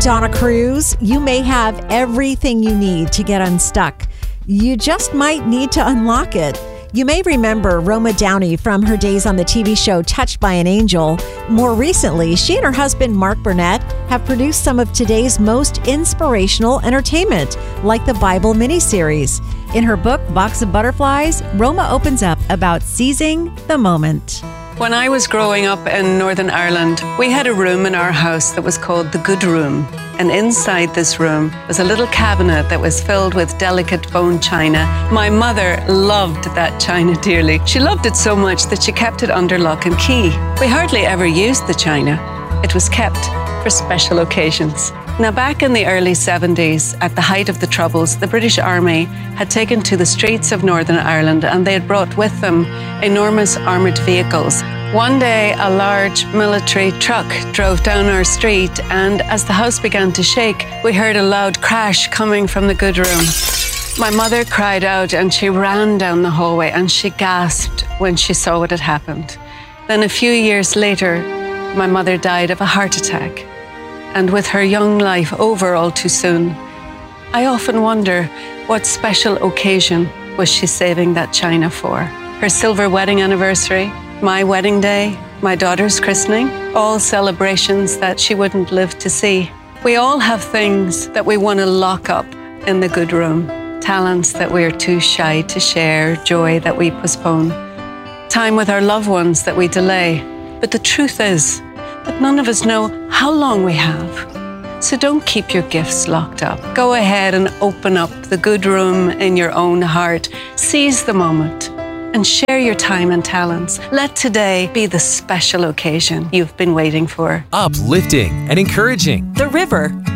on a cruise, you may have everything you need to get unstuck. You just might need to unlock it. You may remember Roma Downey from her days on the TV show Touched by an Angel. More recently, she and her husband Mark Burnett have produced some of today's most inspirational entertainment, like the Bible miniseries. In her book, Box of Butterflies, Roma opens up about seizing the moment. When I was growing up in Northern Ireland, we had a room in our house that was called the Good Room. And inside this room was a little cabinet that was filled with delicate bone china. My mother loved that china dearly. She loved it so much that she kept it under lock and key. We hardly ever used the china. It was kept for special occasions. Now, back in the early 70s, at the height of the Troubles, the British Army had taken to the streets of Northern Ireland and they had brought with them enormous armoured vehicles. One day, a large military truck drove down our street, and as the house began to shake, we heard a loud crash coming from the good room. My mother cried out and she ran down the hallway and she gasped when she saw what had happened. Then a few years later, my mother died of a heart attack. And with her young life over all too soon, I often wonder what special occasion was she saving that china for? Her silver wedding anniversary, my wedding day, my daughter's christening, all celebrations that she wouldn't live to see. We all have things that we want to lock up in the good room, talents that we're too shy to share, joy that we postpone, time with our loved ones that we delay. But the truth is that none of us know how long we have. So don't keep your gifts locked up. Go ahead and open up the good room in your own heart. Seize the moment and share your time and talents. Let today be the special occasion you've been waiting for. Uplifting and encouraging. The River,